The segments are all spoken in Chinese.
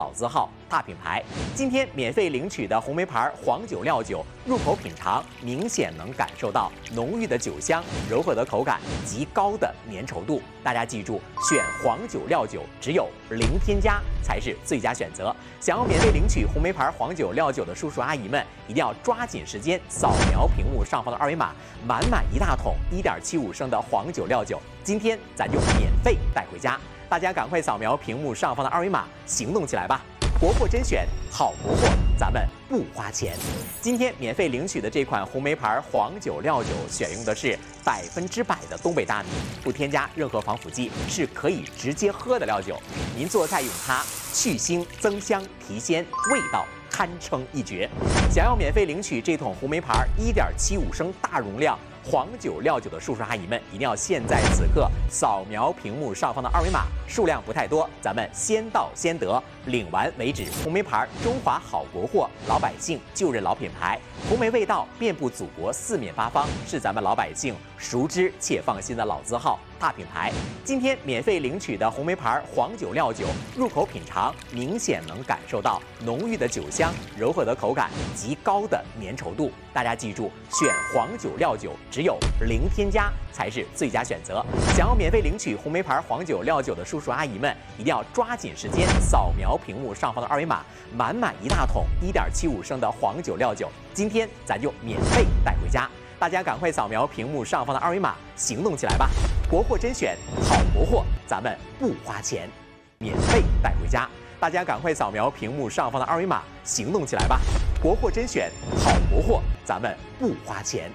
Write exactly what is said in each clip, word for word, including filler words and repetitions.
老字号大品牌，今天免费领取的红梅牌黄酒料酒，入口品尝明显能感受到浓郁的酒香、柔和的口感及高的粘稠度。大家记住，选黄酒料酒只有零添加才是最佳选择。想要免费领取红梅牌黄酒料酒的叔叔阿姨们，一定要抓紧时间扫描屏幕上方的二维码，满满一大桶一点七五升的黄酒料酒，今天咱就免费带回家。 大家赶快扫描屏幕上方的二维码，行动起来吧！国货甄选，好国货，咱们不花钱。今天免费领取的这款红梅牌黄酒料酒，选用的是百分之百的东北大米，不添加任何防腐剂，是可以直接喝的料酒。您做菜用它，去腥增香提鲜，味道堪称一绝。想要免费领取这桶红梅牌一点七五升大容量 黄酒料酒的叔叔阿姨们，一定要现在此刻扫描屏幕上方的二维码，数量不太多，咱们先到先得，领完为止。红梅牌，中华好国货，老百姓就认老品牌，红梅味道遍布祖国四面八方，是咱们老百姓熟知且放心的老字号大品牌。今天免费领取的红梅牌黄酒料酒，入口品尝明显能感受到浓郁的酒香、柔和的口感及高的粘稠度。大家记住，选黄酒料酒 只有零添加才是最佳选择。想要免费领取红梅牌黄酒料酒的叔叔阿姨们，一定要抓紧时间扫描屏幕上方的二维码，满满一大桶一点七五升的黄酒料酒，今天咱就免费带回家。大家赶快扫描屏幕上方的二维码，行动起来吧！国货甄选，好国货，咱们不花钱，免费带回家。大家赶快扫描屏幕上方的二维码，行动起来吧！国货甄选，好国货，咱们不花钱。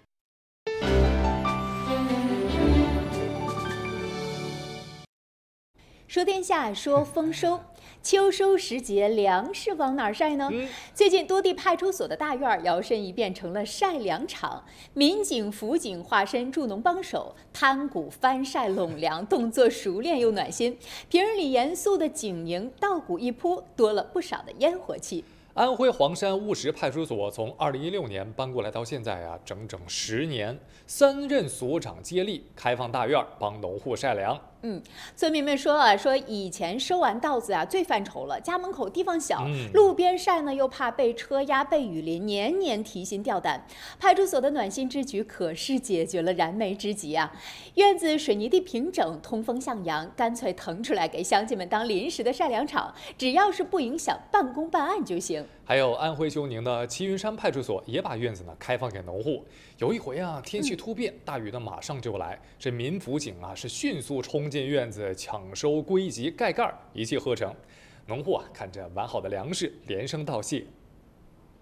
说天下，说丰收。秋收时节，粮食往哪儿晒呢？嗯、最近多地派出所的大院摇身一变成了晒粮场，民警、辅警化身助农帮手，摊谷、翻晒、拢粮，动作熟练又暖心。平日里严肃的警营，稻谷一铺，多了不少的烟火气。 安徽黄山务实派出所从二零一六年搬过来到现在啊，整整十年，三任所长接力开放大院，帮农户晒粮。 嗯，村民们说啊，说以前收完稻子啊最犯愁了，家门口地方小，嗯、路边晒呢又怕被车压、被雨淋，年年提心吊胆。派出所的暖心之举可是解决了燃眉之急啊！院子水泥地平整，通风向阳，干脆腾出来给乡亲们当临时的晒粮场，只要是不影响办公办案就行。 还有安徽休宁的齐云山派出所也把院子呢开放给农户。有一回啊，天气突变，嗯、大雨呢马上就来，这民辅警啊是迅速冲进院子抢收归集、盖盖，一气呵成。农户啊看着完好的粮食，连声道谢。